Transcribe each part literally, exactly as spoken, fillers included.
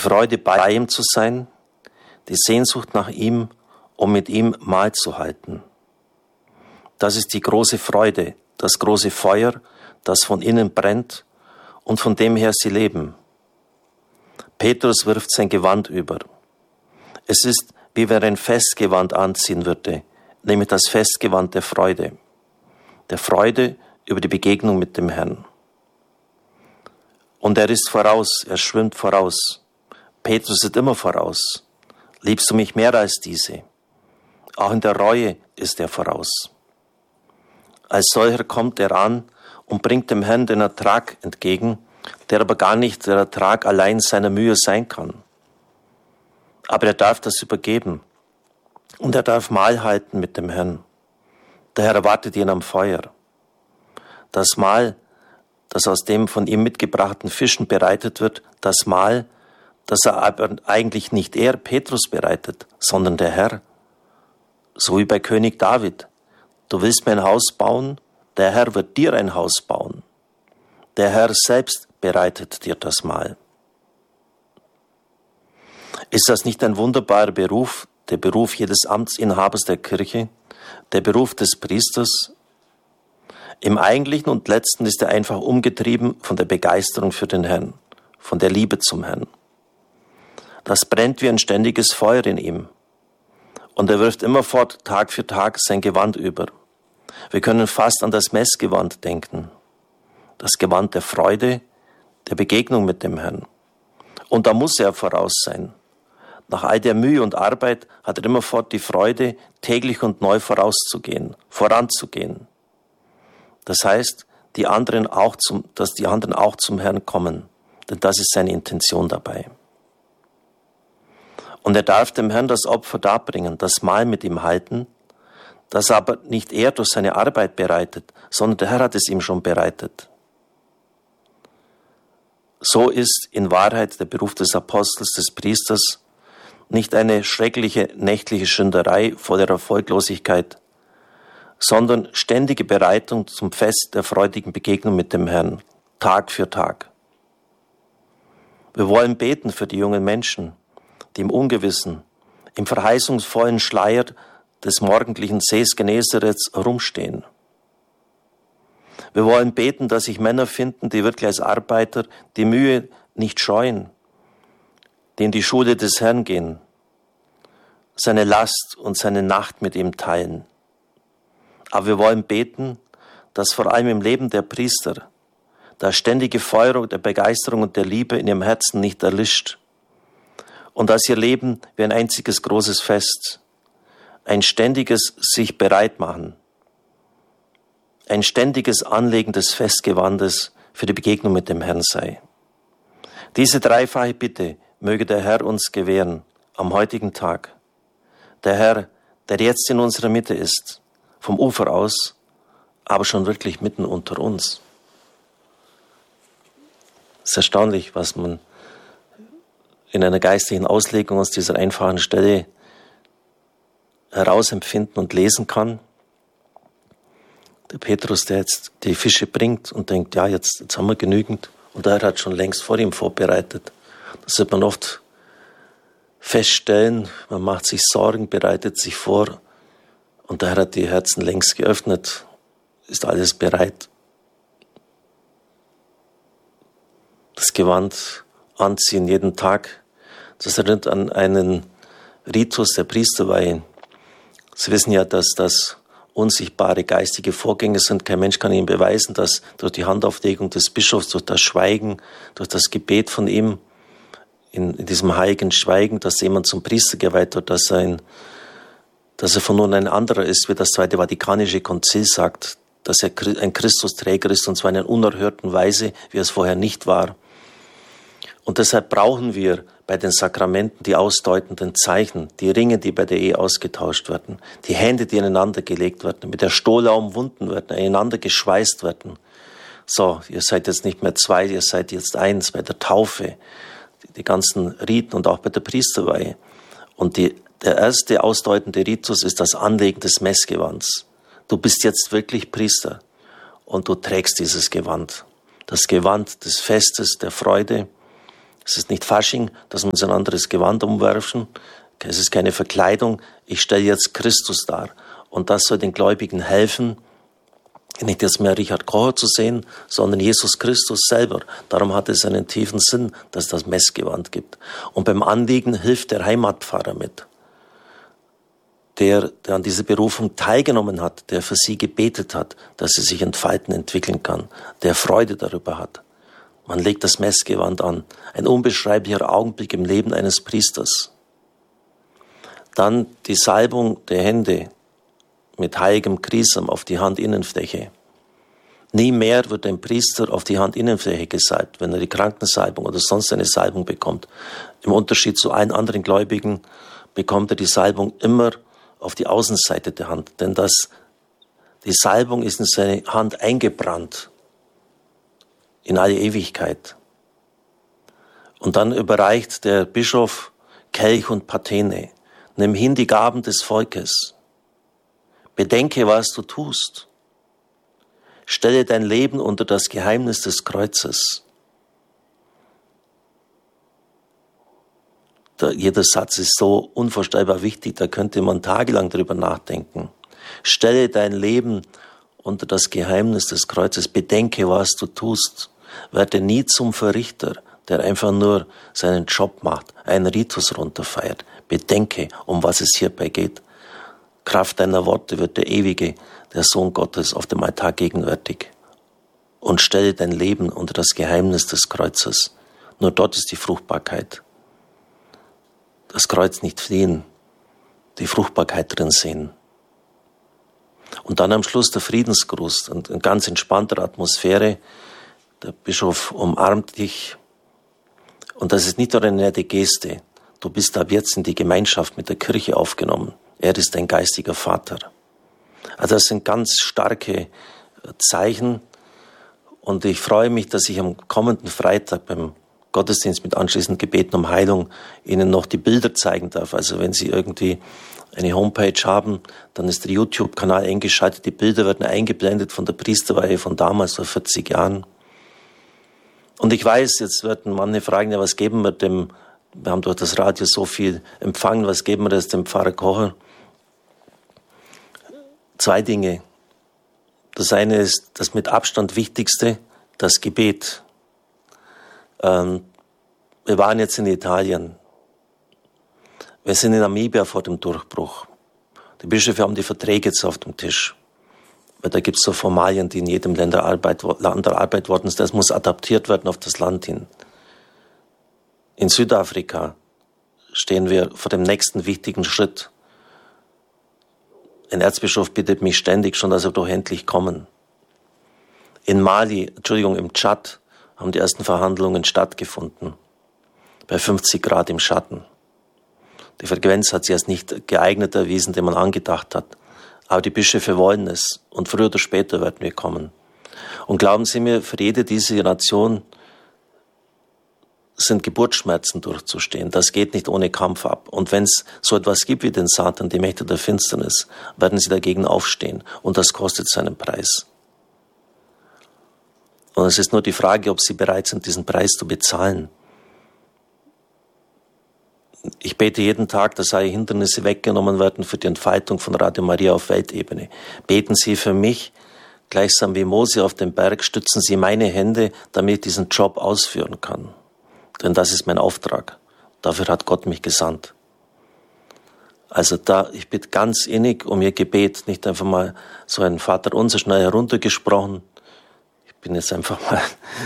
Freude, bei ihm zu sein, die Sehnsucht nach ihm, um mit ihm Mahl zu halten. Das ist die große Freude, das große Feuer, das von innen brennt und von dem her sie leben. Petrus wirft sein Gewand über. Es ist, wie wenn er ein Festgewand anziehen würde, nämlich das Festgewand der Freude. Der Freude über die Begegnung mit dem Herrn. Und er ist voraus, er schwimmt voraus. Petrus ist immer voraus. Liebst du mich mehr als diese? Auch in der Reue ist er voraus. Als solcher kommt er an und bringt dem Herrn den Ertrag entgegen, der aber gar nicht der Ertrag allein seiner Mühe sein kann. Aber er darf das übergeben und er darf Mahl halten mit dem Herrn. Der Herr erwartet ihn am Feuer. Das Mahl, das aus dem von ihm mitgebrachten Fischen bereitet wird, das Mahl, das er aber eigentlich nicht er, Petrus, bereitet, sondern der Herr. So wie bei König David. Du willst mir ein Haus bauen, der Herr wird dir ein Haus bauen. Der Herr selbst bereitet dir das Mahl. Ist das nicht ein wunderbarer Beruf, der Beruf jedes Amtsinhabers der Kirche, der Beruf des Priesters? Im Eigentlichen und Letzten ist er einfach umgetrieben von der Begeisterung für den Herrn, von der Liebe zum Herrn. Das brennt wie ein ständiges Feuer in ihm. Und er wirft immerfort Tag für Tag sein Gewand über. Wir können fast an das Messgewand denken. Das Gewand der Freude, der Begegnung mit dem Herrn. Und da muss er voraus sein. Nach all der Mühe und Arbeit hat er immerfort die Freude, täglich und neu vorauszugehen, voranzugehen. Das heißt, die anderen auch zum, dass die anderen auch zum Herrn kommen, denn das ist seine Intention dabei. Und er darf dem Herrn das Opfer darbringen, das Mahl mit ihm halten, das aber nicht er durch seine Arbeit bereitet, sondern der Herr hat es ihm schon bereitet. So ist in Wahrheit der Beruf des Apostels, des Priesters, nicht eine schreckliche nächtliche Schinderei vor der Erfolglosigkeit, sondern ständige Bereitung zum Fest der freudigen Begegnung mit dem Herrn, Tag für Tag. Wir wollen beten für die jungen Menschen, die im Ungewissen, im verheißungsvollen Schleier des morgendlichen Sees Genezareth herumstehen. Wir wollen beten, dass sich Männer finden, die wirklich als Arbeiter die Mühe nicht scheuen, die in die Schule des Herrn gehen, seine Last und seine Nacht mit ihm teilen. Aber wir wollen beten, dass vor allem im Leben der Priester das ständige Feuer der Begeisterung und der Liebe in ihrem Herzen nicht erlischt und dass ihr Leben wie ein einziges großes Fest, ein ständiges sich bereit machen, ein ständiges Anlegen des Festgewandes für die Begegnung mit dem Herrn sei. Diese dreifache Bitte möge der Herr uns gewähren am heutigen Tag. Der Herr, der jetzt in unserer Mitte ist, vom Ufer aus, aber schon wirklich mitten unter uns. Es ist erstaunlich, was man in einer geistlichen Auslegung aus dieser einfachen Stelle herausempfinden und lesen kann. Der Petrus, der jetzt die Fische bringt und denkt, ja, jetzt, jetzt haben wir genügend. Und der Herr hat schon längst vor ihm vorbereitet. Das wird man oft feststellen. Man macht sich Sorgen, bereitet sich vor. Und der Herr hat die Herzen längst geöffnet. Ist alles bereit. Das Gewand anziehen jeden Tag. Das erinnert an einen Ritus der Priesterweihe. Sie wissen ja, dass das unsichtbare geistige Vorgänge sind. Kein Mensch kann Ihnen beweisen, dass durch die Handauflegung des Bischofs, durch das Schweigen, durch das Gebet von ihm, in, in diesem heiligen Schweigen, dass jemand zum Priester geweiht wird, dass er, ein, dass er von nun ein anderer ist, wie das Zweite Vatikanische Konzil sagt, dass er ein Christusträger ist, und zwar in einer unerhörten Weise, wie es vorher nicht war. Und deshalb brauchen wir bei den Sakramenten die ausdeutenden Zeichen, die Ringe, die bei der Ehe ausgetauscht werden, die Hände, die aneinander gelegt werden, mit der Stola umwunden werden, einander geschweißt werden. So, ihr seid jetzt nicht mehr zwei, ihr seid jetzt eins bei der Taufe, die ganzen Riten und auch bei der Priesterweihe. Und die, der erste ausdeutende Ritus ist das Anlegen des Messgewands. Du bist jetzt wirklich Priester und du trägst dieses Gewand. Das Gewand des Festes, der Freude, Es ist nicht Fasching, dass wir uns ein anderes Gewand umwerfen. Es ist keine Verkleidung. Ich stelle jetzt Christus dar. Und das soll den Gläubigen helfen, nicht jetzt mehr Richard Kocher zu sehen, sondern Jesus Christus selber. Darum hat es einen tiefen Sinn, dass es das Messgewand gibt. Und beim Anliegen hilft der Heimatpfarrer mit, der, der an dieser Berufung teilgenommen hat, der für sie gebetet hat, dass sie sich entfalten, entwickeln kann, der Freude darüber hat. Man legt das Messgewand an. Ein unbeschreiblicher Augenblick im Leben eines Priesters. Dann die Salbung der Hände mit heiligem Krisam auf die Handinnenfläche. Nie mehr wird ein Priester auf die Handinnenfläche gesalbt, wenn er die Krankensalbung oder sonst eine Salbung bekommt. Im Unterschied zu allen anderen Gläubigen bekommt er die Salbung immer auf die Außenseite der Hand, denn das, die Salbung ist in seine Hand eingebrannt, in alle Ewigkeit. Und dann überreicht der Bischof Kelch und Patene. Nimm hin die Gaben des Volkes. Bedenke, was du tust. Stelle dein Leben unter das Geheimnis des Kreuzes. Da, jeder Satz ist so unvorstellbar wichtig, da könnte man tagelang drüber nachdenken. Stelle dein Leben unter das Geheimnis des Kreuzes. Bedenke, was du tust. Werde nie zum Verrichter, der einfach nur seinen Job macht, einen Ritus runterfeiert. Bedenke, um was es hierbei geht. Kraft deiner Worte wird der Ewige, der Sohn Gottes, auf dem Altar gegenwärtig. Und stelle dein Leben unter das Geheimnis des Kreuzes. Nur dort ist die Fruchtbarkeit. Das Kreuz nicht fliehen, die Fruchtbarkeit drin sehen. Und dann am Schluss der Friedensgruß und in ganz entspannter Atmosphäre. Der Bischof umarmt dich. Und das ist nicht nur eine nette Geste. Du bist ab jetzt in die Gemeinschaft mit der Kirche aufgenommen. Er ist dein geistiger Vater. Also das sind ganz starke Zeichen. Und ich freue mich, dass ich am kommenden Freitag beim Gottesdienst mit anschließend Gebeten um Heilung Ihnen noch die Bilder zeigen darf. Also wenn Sie irgendwie eine Homepage haben, dann ist der YouTube-Kanal eingeschaltet. Die Bilder werden eingeblendet von der Priesterweihe von damals, vor vierzig Jahren. Und ich weiß, jetzt werden manche fragen, ja, was geben wir dem, wir haben durch das Radio so viel empfangen, was geben wir das dem Pfarrer Kocher? Zwei Dinge. Das eine ist das mit Abstand Wichtigste, das Gebet. Ähm, wir waren jetzt in Italien. Wir sind in Namibia vor dem Durchbruch. Die Bischöfe haben die Verträge jetzt auf dem Tisch. Weil da gibt es so Formalien, die in jedem Land Arbeit, Land Arbeit worden sind. Das muss adaptiert werden auf das Land hin. In Südafrika stehen wir vor dem nächsten wichtigen Schritt. Ein Erzbischof bittet mich ständig schon, dass er doch endlich kommen. In Mali, Entschuldigung, im Tschad haben die ersten Verhandlungen stattgefunden. Bei fünfzig Grad im Schatten. Die Frequenz hat sich als nicht geeignet erwiesen, den man angedacht hat. Aber die Bischöfe wollen es. Und früher oder später werden wir kommen. Und glauben Sie mir, für jede dieser Nation sind Geburtsschmerzen durchzustehen. Das geht nicht ohne Kampf ab. Und wenn es so etwas gibt wie den Satan, die Mächte der Finsternis, werden sie dagegen aufstehen. Und das kostet seinen Preis. Und es ist nur die Frage, ob sie bereit sind, diesen Preis zu bezahlen. Ich bete jeden Tag, dass alle Hindernisse weggenommen werden für die Entfaltung von Radio Maria auf Weltebene. Beten Sie für mich, gleichsam wie Mose auf dem Berg, stützen Sie meine Hände, damit ich diesen Job ausführen kann. Denn das ist mein Auftrag. Dafür hat Gott mich gesandt. Also da, ich bitte ganz innig um Ihr Gebet, nicht einfach mal so ein Vaterunser schnell heruntergesprochen. Ich bin jetzt einfach mal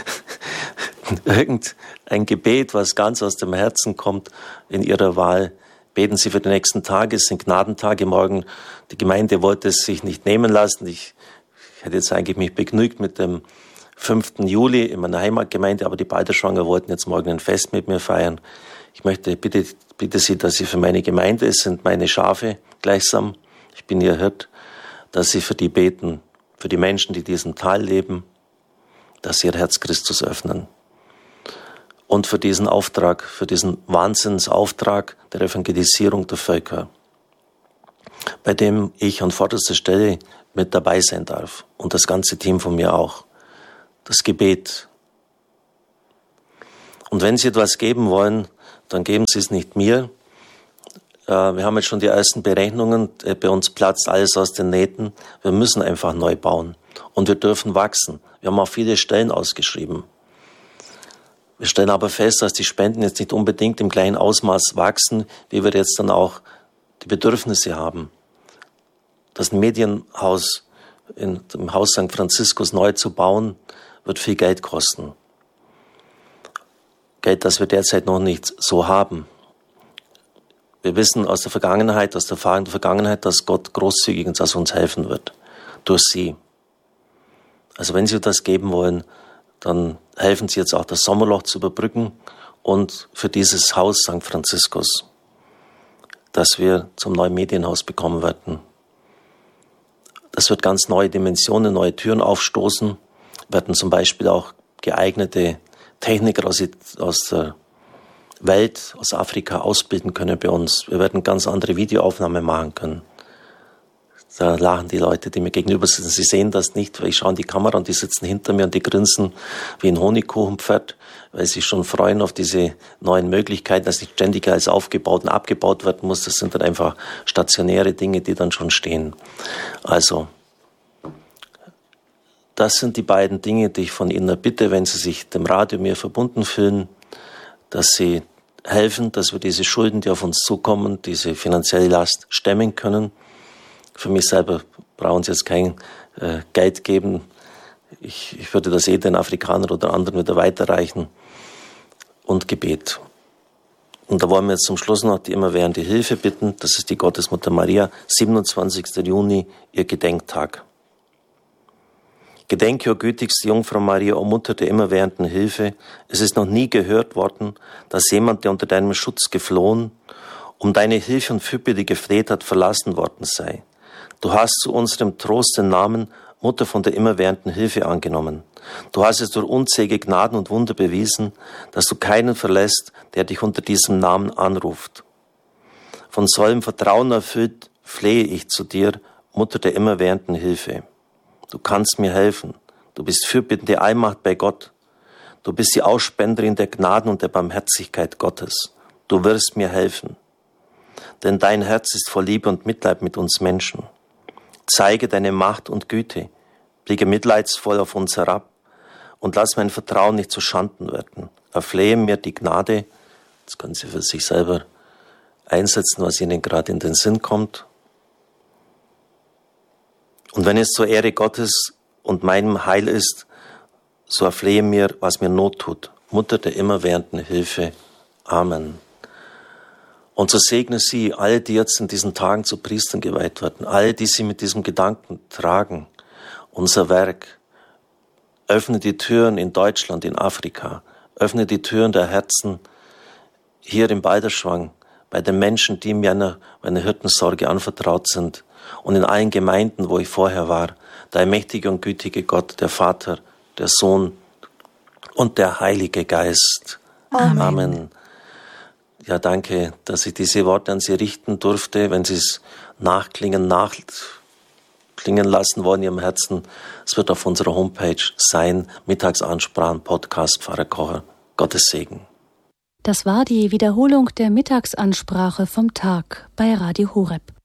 irgendein Gebet, was ganz aus dem Herzen kommt in Ihrer Wahl. Beten Sie für die nächsten Tage, es sind Gnadentage morgen. Die Gemeinde wollte es sich nicht nehmen lassen. Ich, ich hätte jetzt eigentlich mich begnügt mit dem fünften Juli in meiner Heimatgemeinde, aber die Balderschwanger wollten jetzt morgen ein Fest mit mir feiern. Ich möchte, bitte, bitte Sie, dass Sie für meine Gemeinde, es sind meine Schafe gleichsam, ich bin Ihr Hirt, dass Sie für die beten, für die Menschen, die in diesem Tal leben, dass Sie ihr Herz Christus öffnen. Und für diesen Auftrag, für diesen Wahnsinnsauftrag der Evangelisierung der Völker, bei dem ich an vorderster Stelle mit dabei sein darf und das ganze Team von mir auch. Das Gebet. Und wenn Sie etwas geben wollen, dann geben Sie es nicht mir. Wir haben jetzt schon die ersten Berechnungen. Bei uns platzt alles aus den Nähten. Wir müssen einfach neu bauen. Und wir dürfen wachsen. Wir haben auch viele Stellen ausgeschrieben. Wir stellen aber fest, dass die Spenden jetzt nicht unbedingt im gleichen Ausmaß wachsen, wie wir jetzt dann auch die Bedürfnisse haben. Das Medienhaus in, im Haus Sankt Franziskus neu zu bauen, wird viel Geld kosten. Geld, das wir derzeit noch nicht so haben. Wir wissen aus der Vergangenheit, aus der Erfahrung der Vergangenheit, dass Gott großzügig uns, uns helfen wird. Durch Sie. Also wenn Sie das geben wollen, dann helfen Sie jetzt auch, das Sommerloch zu überbrücken und für dieses Haus Sankt Franziskus, das wir zum neuen Medienhaus bekommen werden. Das wird ganz neue Dimensionen, neue Türen aufstoßen, werden zum Beispiel auch geeignete Techniker aus, aus der Welt, aus Afrika ausbilden können bei uns. Wir werden ganz andere Videoaufnahmen machen können. Da lachen die Leute, die mir gegenüber sitzen. Sie sehen das nicht, weil ich schaue in die Kamera und die sitzen hinter mir und die grinsen wie ein Honigkuchenpferd, weil sie schon freuen auf diese neuen Möglichkeiten, dass nicht ständig alles aufgebaut und abgebaut werden muss. Das sind dann einfach stationäre Dinge, die dann schon stehen. Also, das sind die beiden Dinge, die ich von Ihnen erbitte, wenn Sie sich dem Radio mir verbunden fühlen, dass Sie helfen, dass wir diese Schulden, die auf uns zukommen, diese finanzielle Last stemmen können. Für mich selber brauchen Sie jetzt kein äh, Geld geben. Ich, ich würde das eh den Afrikanern oder anderen wieder weiterreichen. Und Gebet. Und da wollen wir jetzt zum Schluss noch die immerwährende Hilfe bitten. Das ist die Gottesmutter Maria, siebenundzwanzigster Juni, ihr Gedenktag. Gedenke, o gütigste Jungfrau Maria, o Mutter der immerwährenden Hilfe. Es ist noch nie gehört worden, dass jemand, der unter deinem Schutz geflohen, um deine Hilfe und Fürbitte gefleht hat, verlassen worden sei. Du hast zu unserem Trost den Namen Mutter von der immerwährenden Hilfe angenommen. Du hast es durch unzählige Gnaden und Wunder bewiesen, dass du keinen verlässt, der dich unter diesem Namen anruft. Von solchem Vertrauen erfüllt flehe ich zu dir, Mutter der immerwährenden Hilfe. Du kannst mir helfen. Du bist fürbittende Allmacht bei Gott. Du bist die Ausspenderin der Gnaden und der Barmherzigkeit Gottes. Du wirst mir helfen. Denn dein Herz ist voll Liebe und Mitleid mit uns Menschen. Zeige deine Macht und Güte. Blicke mitleidsvoll auf uns herab und lass mein Vertrauen nicht zu Schanden werden. Erflehe mir die Gnade. Das können Sie für sich selber einsetzen, was Ihnen gerade in den Sinn kommt. Und wenn es zur Ehre Gottes und meinem Heil ist, so erflehe mir, was mir Not tut. Mutter der immerwährenden Hilfe. Amen. Und so segne Sie alle, die jetzt in diesen Tagen zu Priestern geweiht werden, alle, die Sie mit diesem Gedanken tragen, unser Werk. Öffne die Türen in Deutschland, in Afrika. Öffne die Türen der Herzen hier im Balderschwang, bei den Menschen, die mir einer, meiner Hirtensorge anvertraut sind. Und in allen Gemeinden, wo ich vorher war, der mächtige und gütige Gott, der Vater, der Sohn und der Heilige Geist. Amen. Amen. Ja, danke, dass ich diese Worte an Sie richten durfte. Wenn Sie es nachklingen, nachklingen lassen wollen in Ihrem Herzen, es wird auf unserer Homepage sein, Mittagsansprachen, Podcast, Pfarrer Kocher. Gottes Segen. Das war die Wiederholung der Mittagsansprache vom Tag bei Radio Horeb.